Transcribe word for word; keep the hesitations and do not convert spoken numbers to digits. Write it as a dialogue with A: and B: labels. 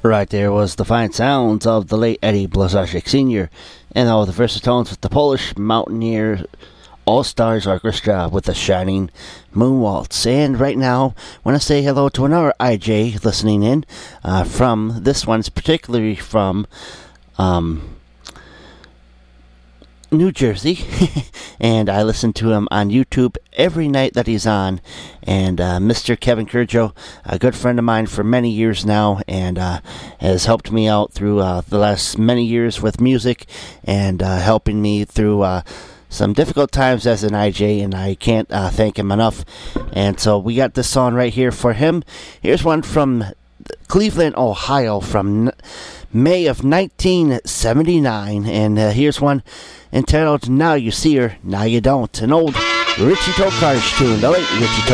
A: Right there was the fine sounds of the late Eddie Blazonczyk Senior and all the versatones with the Polish Mountaineer All-Stars Orchestra with the Shining Moon Waltz. And right now, I want to say hello to another I J listening in uh, from, this one's particularly from um, New Jersey, and I listen to him on YouTube every night that he's on. And uh, Mister Kevin Kurjo, a good friend of mine for many years now, and uh, has helped me out through uh, the last many years with music, and uh, helping me through uh, some difficult times as an I J, and I can't uh, thank him enough. And so we got this song right here for him. Here's one from Cleveland, Ohio, from May of nineteen seventy-nine, and uh, here's one entitled Now You See Her, Now You Don't, an old Richie Tokarz tune, the late Richie Tokarz.